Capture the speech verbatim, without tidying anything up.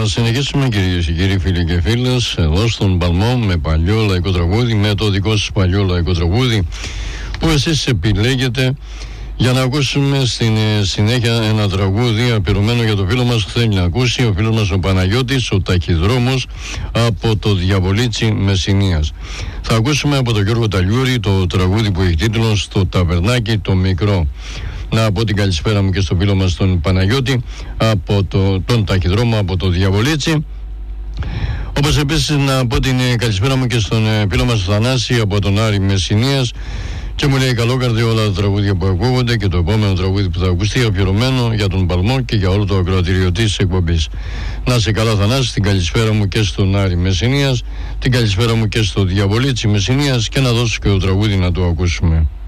Θα συνεχίσουμε, κυρίες και κύριοι, φίλοι και φίλες, εδώ στον Παλμό με παλιό λαϊκό τραγούδι, με το δικό σας παλιό λαϊκό τραγούδι που εσείς επιλέγετε, για να ακούσουμε στην συνέχεια ένα τραγούδι αφιερωμένο για το φίλο μας που θέλει να ακούσει, ο φίλος μας ο Παναγιώτης, ο Ταχυδρόμος, από το Διαβολίτσι Μεσσηνίας. Θα ακούσουμε από τον Γιώργο Ταλιούρη το τραγούδι που έχει τίτλο «Στο ταβερνάκι το μικρό». Να πω την καλησπέρα μου και στον φίλο μας τον Παναγιώτη, από το, τον Ταχυδρόμο, από το Διαβολίτσι. Όπως επίσης να πω την καλησπέρα μου και στον φίλο μας τον Θανάση, από τον Άρη Μεσσηνίας, και μου λέει καλόκαρδι όλα τα τραγούδια που ακούγονται, και το επόμενο τραγούδι που θα ακουστεί αφιερωμένο για τον Παλμό και για όλο το ακροατήριο της εκπομπής. Να σε καλά, Θανάση, την καλησπέρα μου και στον Άρη Μεσσηνίας, την καλησπέρα μου και στο Διαβολίτσι Μεσσηνίας, και να δώσω και το τραγούδι να το ακούσουμε.